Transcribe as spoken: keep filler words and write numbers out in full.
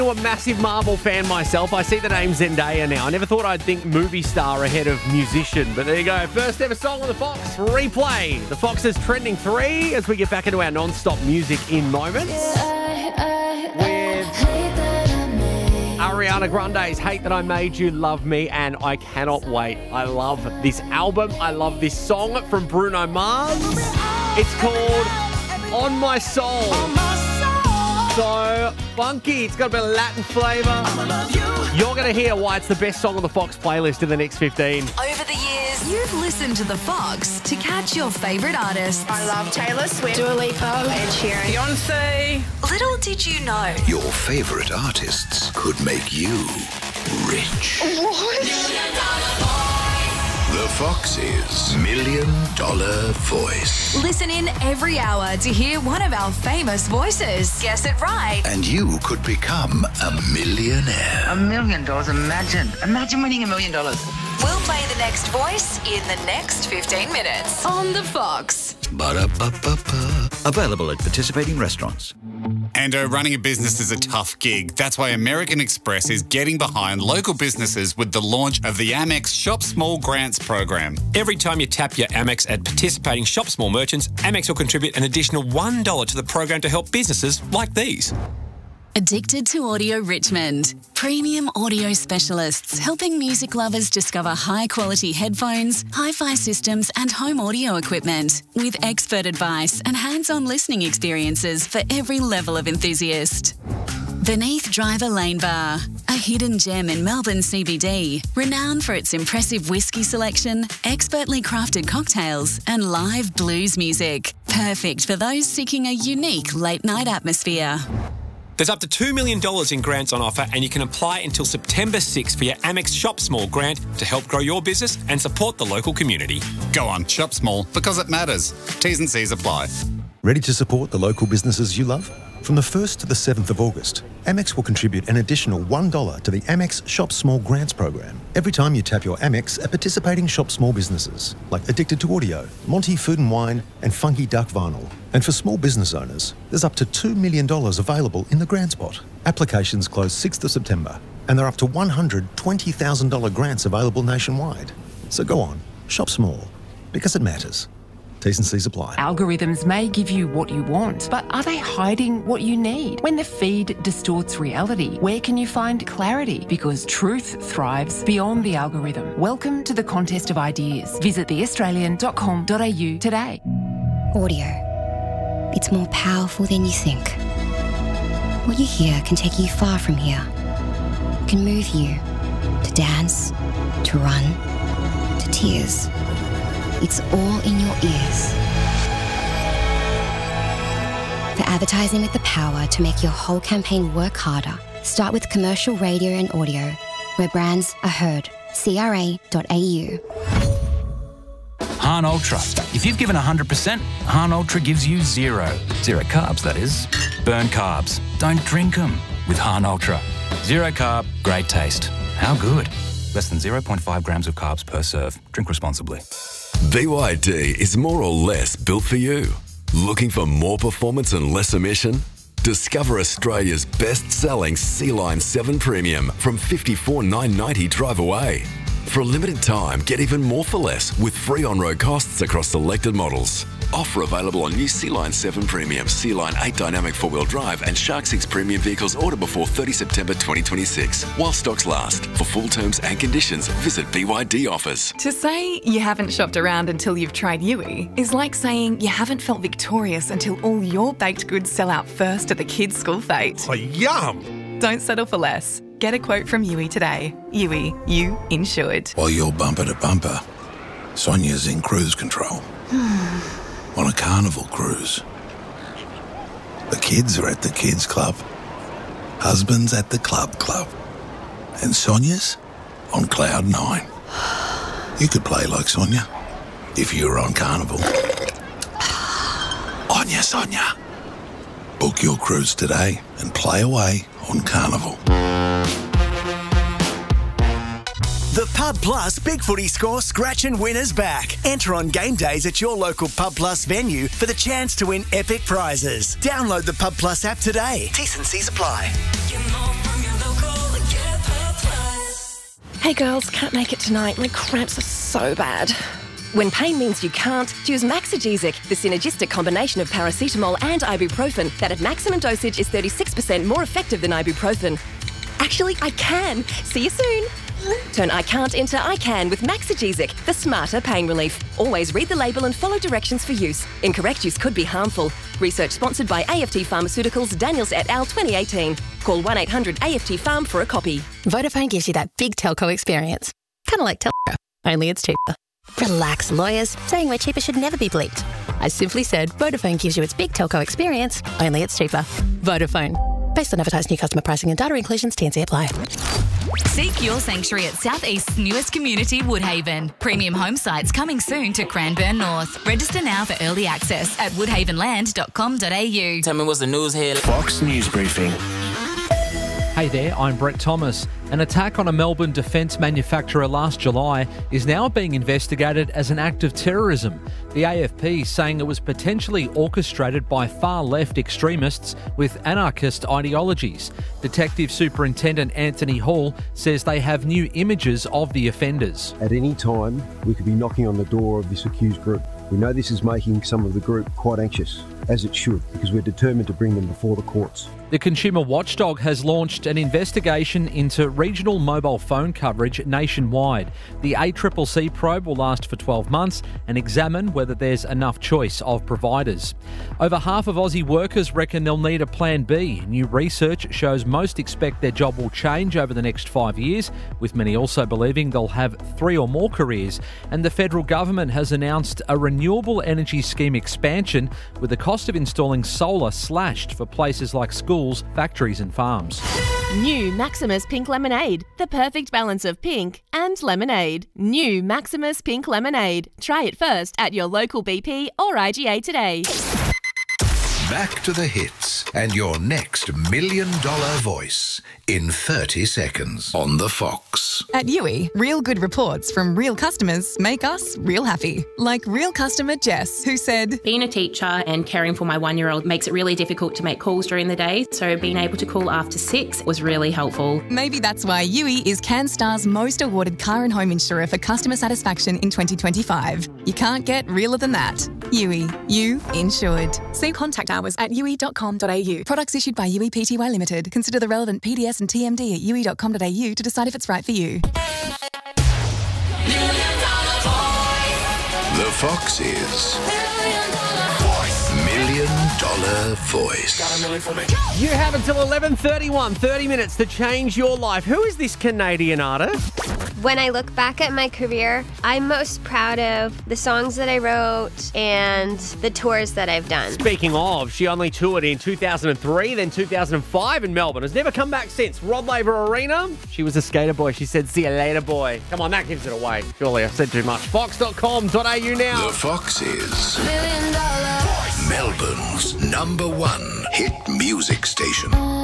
I'm a massive Marvel fan myself. I see the name Zendaya now. I never thought I'd think movie star ahead of musician, but there you go. First ever song on the Fox, Replay. The Fox's trending three as we get back into our non-stop music in moments. With Ariana Grande's Hate That I Made You Love Me, and I cannot wait. I love this album. I love this song from Bruno Mars. It's called On My Soul. So funky. It's got a bit of Latin flavour. You're going to hear why it's the best song on the Fox playlist in the next fifteen. Over the years, you've listened to the Fox to catch your favourite artists. I love Taylor Swift, Dua Lipa, Ed Sheeran, Beyonce. Little did you know, your favourite artists could make you rich. What? The Fox's Million Dollar Voice. Listen in every hour to hear one of our famous voices. Guess it right. And you could become a millionaire. A million dollars, imagine. Imagine winning a million dollars. We'll play the next voice in the next fifteen minutes on The Fox. Ba-da-ba-ba-ba. Available at participating restaurants. And uh, running a business is a tough gig. That's why American Express is getting behind local businesses with the launch of the Amex Shop Small Grants program. Every time you tap your Amex at participating Shop Small merchants, Amex will contribute an additional one dollar to the program to help businesses like these. Addicted to Audio Richmond. Premium audio specialists helping music lovers discover high-quality headphones, hi-fi systems and home audio equipment with expert advice and hands-on listening experiences for every level of enthusiast. Beneath Driver Lane Bar, a hidden gem in Melbourne C B D, renowned for its impressive whiskey selection, expertly crafted cocktails and live blues music. Perfect for those seeking a unique late-night atmosphere. There's up to two million dollars in grants on offer, and you can apply until September sixth for your Amex Shop Small grant to help grow your business and support the local community. Go on, shop small because it matters. T's and C's apply. Ready to support the local businesses you love? From the first to the seventh of August, Amex will contribute an additional one dollar to the Amex Shop Small Grants program every time you tap your Amex at participating Shop Small businesses like Addicted to Audio, Monty Food and Wine and Funky Duck Vinyl. And for small business owners, there's up to two million dollars available in the grants pot. Applications close sixth of September and there are up to one hundred twenty thousand dollars grants available nationwide. So go on, shop small, because it matters. T's and C's apply. Algorithms may give you what you want, but are they hiding what you need? When the feed distorts reality, where can you find clarity? Because truth thrives beyond the algorithm. Welcome to the contest of ideas. Visit the australian dot com dot a u today. Audio. It's more powerful than you think. What you hear can take you far from here. It can move you to dance, to run, to tears. It's all in your ears. For advertising with the power to make your whole campaign work harder, start with commercial radio and audio, where brands are heard. C R A dot A U. Hahn Ultra. If you've given one hundred percent, Hahn Ultra gives you zero. Zero carbs, that is. Burn carbs. Don't drink them with Hahn Ultra. Zero carb, great taste. How good? Less than zero point five grams of carbs per serve. Drink responsibly. B Y D is more or less built for you. Looking for more performance and less emission? Discover Australia's best-selling C-Line seven Premium from fifty-four thousand nine hundred ninety dollars drive away. For a limited time, get even more for less with free on-road costs across selected models. Offer available on new C-Line seven Premium, C-Line eight Dynamic four-wheel drive and Shark six Premium vehicles ordered before thirtieth September twenty twenty-six. While stocks last. For full terms and conditions, visit B Y D offers. To say you haven't shopped around until you've tried Yui is like saying you haven't felt victorious until all your baked goods sell out first at the kids' school fete. Oh, yum! Don't settle for less. Get a quote from Yui today. Yui, you insured. While you're bumper to bumper, Sonia's in cruise control. On a carnival cruise. The kids are at the kids club. Husband's at the club club. And Sonia's on cloud nine. You could play like Sonia if you were on carnival. On ya, Sonia. Book your cruise today and play away on carnival. The Pub Plus Big Footy Score Scratch and Win is back. Enter on game days at your local Pub Plus venue for the chance to win epic prizes. Download the Pub Plus app today. T's and C's apply. Hey girls, can't make it tonight. My cramps are so bad. When pain means you can't, choose Maxigesic, the synergistic combination of paracetamol and ibuprofen that at maximum dosage is thirty-six percent more effective than ibuprofen. Actually, I can. See you soon. Turn I can't into I can with Maxigesic, the smarter pain relief. Always read the label and follow directions for use. Incorrect use could be harmful. Research sponsored by A F T Pharmaceuticals, Daniels et al. twenty eighteen. Call one eight hundred A F T Pharm for a copy. Vodafone gives you that big telco experience. Kind of like telco, only it's cheaper. Relax, lawyers. Saying we're cheaper should never be bleeped. I simply said Vodafone gives you its big telco experience, only it's cheaper. Vodafone. Based on advertised new customer pricing and data inclusions, T and C apply. Seek your sanctuary at South East's newest community, Woodhaven. Premium home sites coming soon to Cranbourne North. Register now for early access at woodhavenland dot com dot a u. Tell me what's the news here. Fox News Briefing. Hey there, I'm Brett Thomas. An attack on a Melbourne defence manufacturer last July is now being investigated as an act of terrorism. The A F P saying it was potentially orchestrated by far-left extremists with anarchist ideologies. Detective Superintendent Anthony Hall says they have new images of the offenders. At any time, we could be knocking on the door of this accused group. We know this is making some of the group quite anxious, as it should, because we're determined to bring them before the courts. The Consumer Watchdog has launched an investigation into regional mobile phone coverage nationwide. The A C C C probe will last for twelve months and examine whether there's enough choice of providers. Over half of Aussie workers reckon they'll need a plan B. New research shows most expect their job will change over the next five years, with many also believing they'll have three or more careers. And the federal government has announced a renewable energy scheme expansion, with the cost of installing solar slashed for places like schools, factories and farms. New Maximus Pink Lemonade, the perfect balance of pink and lemonade. New Maximus Pink Lemonade. Try it first at your local B P or I G A today. Back to the hits and your next million dollar voice in thirty seconds on the Fox. At Yui, real good reports from real customers make us real happy. Like real customer Jess, who said, being a teacher and caring for my one-year-old makes it really difficult to make calls during the day, so being able to call after six was really helpful. Maybe that's why Yui is CanStar's most awarded car and home insurer for customer satisfaction in twenty twenty-five. You can't get realer than that. Yui, you insured. See contact hours at yui dot com dot a u. Products issued by Yui Pty Limited. Consider the relevant P D S and T M D at yui dot com dot a u to decide if it's right for you. The Fox is Million Dollar Voice. You have until eleven thirty-one, thirty minutes to change your life. Who is this Canadian artist? When I look back at my career, I'm most proud of the songs that I wrote and the tours that I've done. Speaking of, she only toured in two thousand three, then two thousand five in Melbourne. Has never come back since. Rod Laver Arena. She was a skater boy. She said, see you later, boy. Come on, that gives it away. Surely I've said too much. fox dot com dot a u now. The Fox is Melbourne's number one hit music station.